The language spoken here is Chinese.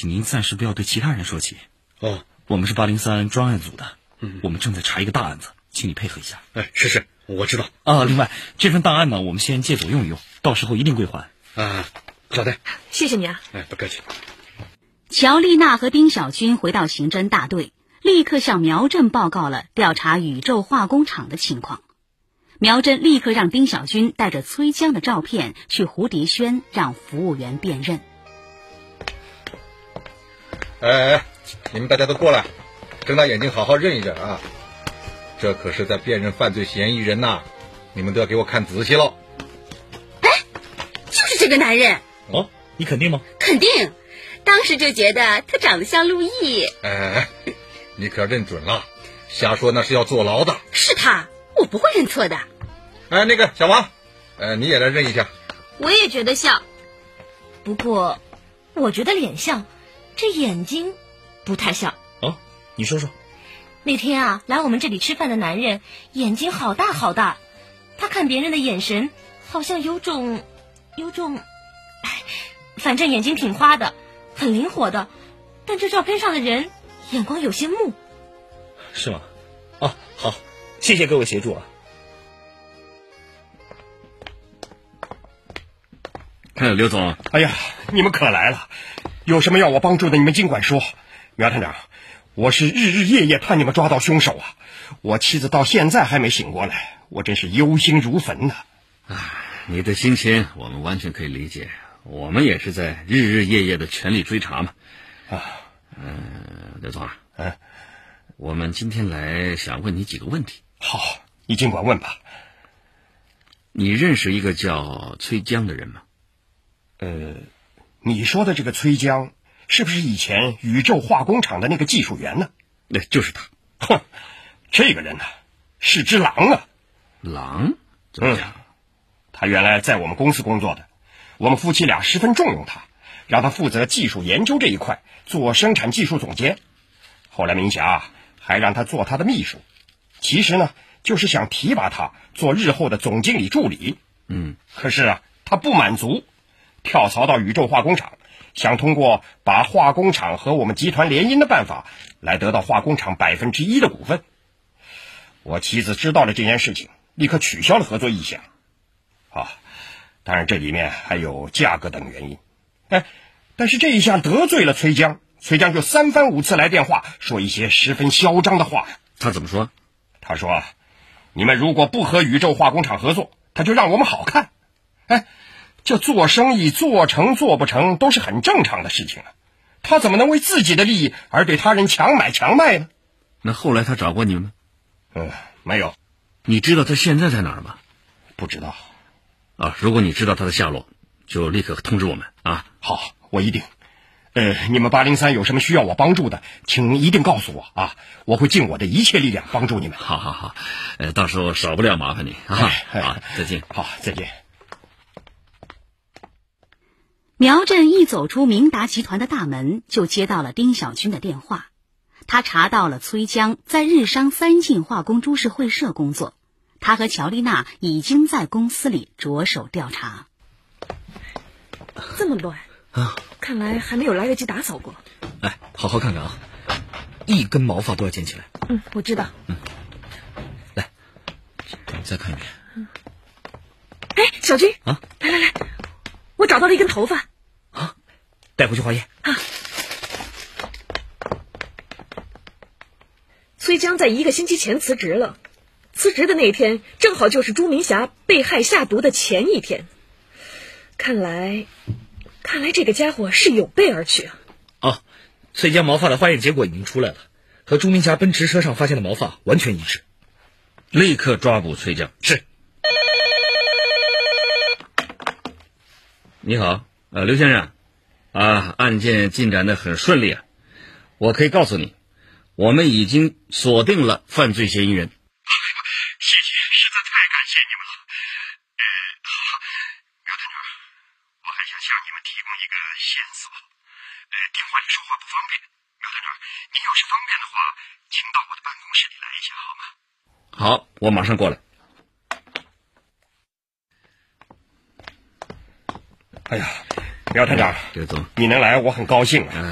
请您暂时不要对其他人说起。 哦， 我们是803专案组的，我们正在查一个大案子，请你配合一下。 是，我知道。 另外这份大案呢，我们先借走用一用，到时候一定归还。 好的， 谢谢你啊。 不客气。 乔丽娜和丁小军回到刑侦大队，立刻向苗振报告了调查宇宙化工厂的情况。苗振立刻让丁小军带着崔江的照片去胡迪轩，让服务员辨认。 你们大家都过来，睁大眼睛好好认一认啊！这可是在辨认犯罪嫌疑人呐，你们都要给我看仔细喽。 就是这个男人。 哦，你肯定吗？ 肯定，当时就觉得他长得像陆毅。 你可要认准了，瞎说那是要坐牢的。 是他，我不会认错的。 那个小王，你也来认一下。 我也觉得像，不过我觉得脸像，这眼睛不太像。 哦，你说说。 那天啊，来我们这里吃饭的男人眼睛好大好大，他看别人的眼神好像有种，反正眼睛挺花的，很灵活的。但这照片上的人眼光有些木。 是吗？好，谢谢各位协助啊。刘总， 哎呀，你们可来了，有什么要我帮助的你们尽管说。苗探长，我是日日夜夜盼你们抓到凶手啊，我妻子到现在还没醒过来，我真是忧心如焚呐。 你的心情我们完全可以理解，我们也是在日日夜夜的全力追查嘛。刘总我们今天来想问你几个问题。 好，你尽管问吧。 你认识一个叫崔江的人吗？ 你说的这个崔江是不是以前宇宙化工厂的那个技术员呢？ 就是他。 哼，这个人呢是只狼啊。 狼？怎么讲？ 他原来在我们公司工作的，我们夫妻俩十分重用他，让他负责技术研究这一块，做生产技术总监。后来明霞还让他做他的秘书，其实呢就是想提拔他做日后的总经理助理。可是他不满足，跳槽到宇宙化工厂，想通过把化工厂和我们集团联姻的办法来得到化工厂1%的股份。我妻子知道了这件事情，立刻取消了合作意向。当然这里面还有价格等原因。但是这一下得罪了崔江就3番5次来电话，说一些十分嚣张的话。 他怎么说？ 他说你们如果不和宇宙化工厂合作，他就让我们好看。这做生意做成做不成都是很正常的事情啊，他怎么能为自己的利益而对他人强买强卖呢？ 那后来他找过你们吗？ 没有。 你知道他现在在哪儿吗？ 不知道。 如果你知道他的下落，就立刻通知我们啊。 好，我一定。你们803有什么需要我帮助的，请一定告诉我啊，我会尽我的一切力量帮助你们。 好，到时候少不了麻烦你啊。好，再见。 好，再见。 苗振一走出明达集团的大门，就接到了丁小军的电话。他查到了崔江在日商3进化工株式会社工作，他和乔丽娜已经在公司里着手调查。 这么乱看来还没有来得及打扫过。 好好看看啊，一根毛发都要捡起来。 我知道。 来，你再看一遍。 小军来，我找到了一根头发。 带回去化验。 崔江在1个星期前辞职了，辞职的那天正好就是朱明霞被害下毒的前一天。看来这个家伙是有备而去啊。 崔江毛发的化验结果已经出来了，和朱明霞奔驰车上发现的毛发完全一致，立刻抓捕崔江。是。你好，刘先生，案件进展得很顺利啊，我可以告诉你，我们已经锁定了犯罪嫌疑人。 谢谢，实在太感谢你们了。苗探长，我还想向你们提供一个线索，电话里说话不方便。苗探长，您要是方便的话，请到我的办公室里来一下好吗？ 好，我马上过来。 苗探长， 刘总， 你能来我很高兴啊。